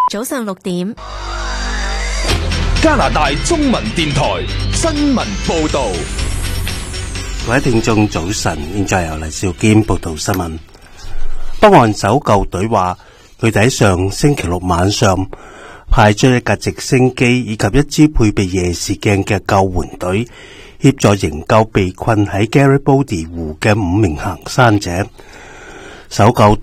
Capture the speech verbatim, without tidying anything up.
早上六點， 加拿大中文電台新聞報道。 各位聽眾早晨，現在由黎兆堅報道新聞。北韓搜救隊話，佢哋喺上星期六晚上派出一架直升機以及一支配備夜視鏡嘅救援隊，協助營救被困喺 Garibaldi 湖嘅五名行山者。搜救